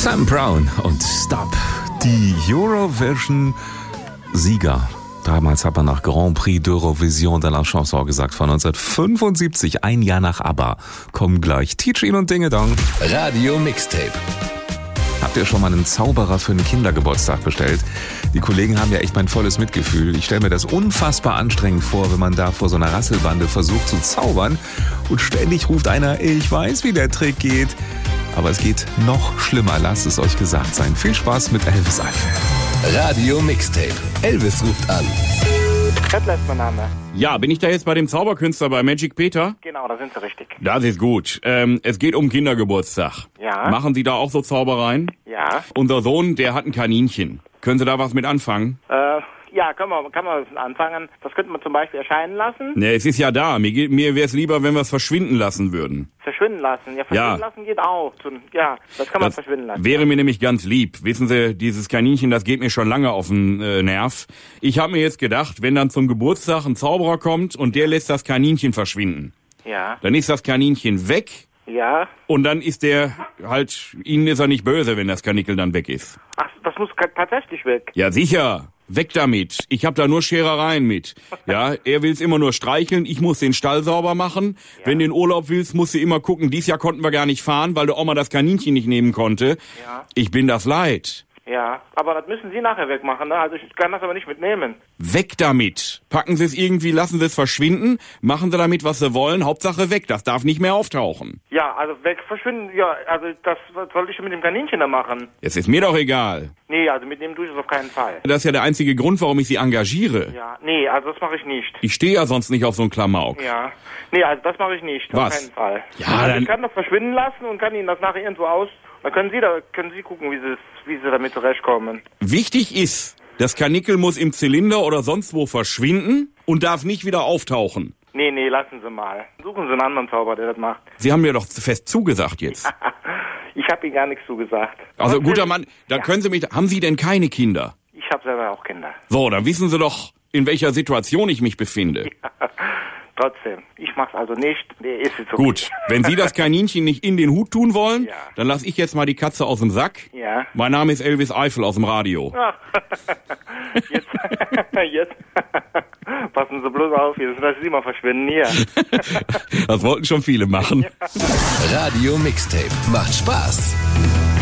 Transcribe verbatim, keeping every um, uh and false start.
Sam Brown und Stop. Die Eurovision-Sieger. Damals hat man nach Grand Prix d'Eurovision de la Chanson gesagt, von neunzehnhundertfünfundsiebzig, ein Jahr nach ABBA. Kommen gleich Teachin und Dinge Dong. Radio Mixtape. Habt ihr schon mal einen Zauberer für einen Kindergeburtstag bestellt? Die Kollegen haben ja echt mein volles Mitgefühl. Ich stelle mir das unfassbar anstrengend vor, wenn man da vor so einer Rasselbande versucht zu zaubern und ständig ruft einer, ich weiß, wie der Trick geht. Aber es geht noch schlimmer, lasst es euch gesagt sein. Viel Spaß mit Elvis Eifel. Radio Mixtape. Elvis ruft an. Kettler ist mein Name. Ja, bin ich da jetzt bei dem Zauberkünstler bei Magic Peter? Genau, da sind Sie richtig. Das ist gut. Ähm, es geht um Kindergeburtstag. Ja. Machen Sie da auch so Zaubereien? Ja. Unser Sohn, der hat ein Kaninchen. Können Sie da was mit anfangen? Äh, ja, können wir, kann man anfangen. Das könnte man zum Beispiel erscheinen lassen. Ne, es ist ja da. Mir, ge- mir wäre es lieber, wenn wir es verschwinden lassen würden. Verschwinden lassen. Ja, verschwinden Ja. lassen geht auch. Ja, das kann man Das verschwinden lassen. wäre mir nämlich ganz lieb. Wissen Sie, dieses Kaninchen, das geht mir schon lange auf den äh, Nerv. Ich habe mir jetzt gedacht, wenn dann zum Geburtstag ein Zauberer kommt und der lässt das Kaninchen verschwinden, Ja. dann ist das Kaninchen weg Ja. und dann ist der halt, Ihnen ist er nicht böse, wenn das Kanickel dann weg ist. Ach, das muss ka- tatsächlich weg. Ja, sicher. Weg damit. Ich hab da nur Scherereien mit. Ja, er will's immer nur streicheln, ich muss den Stall sauber machen. Ja. Wenn du in Urlaub willst, musst du immer gucken. Dies Jahr konnten wir gar nicht fahren, weil der Oma das Kaninchen nicht nehmen konnte. Ja. Ich bin das leid. Ja. Aber das müssen Sie nachher wegmachen, ne? Also ich kann das aber nicht mitnehmen. Weg damit. Packen Sie es irgendwie, lassen Sie es verschwinden, machen Sie damit, was Sie wollen. Hauptsache weg, das darf nicht mehr auftauchen. Ja, also weg, verschwinden. Ja, also das was soll ich mit dem Kaninchen da machen? Es ist mir doch egal. Nee, also mitnehmen tue ich das auf keinen Fall. Das ist ja der einzige Grund, warum ich Sie engagiere. Ja, nee, also das mache ich nicht. Ich stehe ja sonst nicht auf so einen Klamauk. Ja. Nee, also das mache ich nicht. Was? Auf keinen Fall. Ja, also dann- ich kann das verschwinden lassen und kann Ihnen das nachher irgendwo aus. Dann können Sie da können Sie gucken, wie Sie wie Sie damit zurechtkommen. Wichtig ist, das Kanickel muss im Zylinder oder sonst wo verschwinden und darf nicht wieder auftauchen. Nee, nee, lassen Sie mal. Suchen Sie einen anderen Zauber, der das macht. Sie haben mir doch fest zugesagt jetzt. Ich habe Ihnen gar nichts zugesagt. Also Aber guter Sie- Mann, da Ja. können Sie mich... Haben Sie denn keine Kinder? Ich habe selber auch Kinder. So, dann wissen Sie doch, in welcher Situation ich mich befinde. Trotzdem, ich mach's also nicht. Der ist jetzt so. Gut, wenn Sie das Kaninchen nicht in den Hut tun wollen, Ja. dann lasse ich jetzt mal die Katze aus dem Sack. Ja. Mein Name ist Elvis Eifel aus dem Radio. Ach, jetzt, jetzt, passen Sie bloß auf, jetzt lassen Sie mal verschwinden hier. Das wollten schon viele machen. Radio Mixtape. Macht Spaß.